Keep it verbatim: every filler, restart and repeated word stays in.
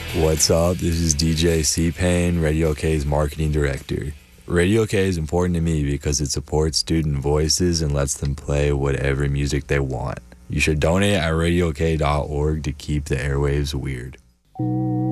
What's up? This is D J C-Pain, Radio K's marketing director. Radio K is important to me because it supports student voices and lets them play whatever music they want. You should donate at radio k dot org to keep the airwaves weird.